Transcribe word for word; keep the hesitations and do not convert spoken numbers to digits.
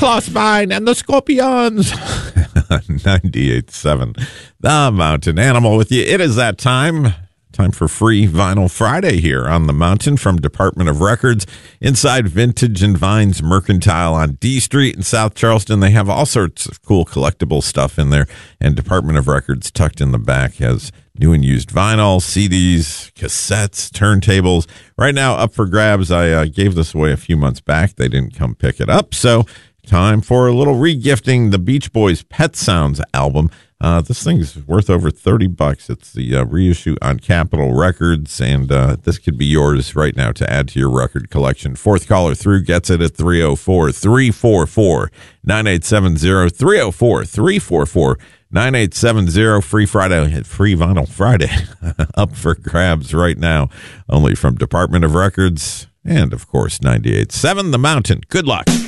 Klaus Meine and the Scorpions. ninety-eight point seven The Mountain Animal with you. It is that time. Time for Free Vinyl Friday here on the Mountain from Department of Records inside Vintage and Vines Mercantile on D Street in South Charleston. They have all sorts of cool collectible stuff in there, and Department of Records tucked in the back has new and used vinyl, C Ds, cassettes, turntables. Right now up for grabs. I uh, gave this away a few months back. They didn't come pick it up, so time for a little regifting. The Beach Boys' Pet Sounds album. Uh, this thing's worth over thirty bucks. It's the uh, reissue on Capitol Records, and uh, this could be yours right now to add to your record collection. Fourth caller through gets it at three oh four, three four four, nine eight seven zero, three oh four, three four four, nine eight seven zero. Free Friday, Free Vinyl Friday up for grabs right now, only from Department of Records and, of course, ninety-eight point seven The Mountain. Good luck.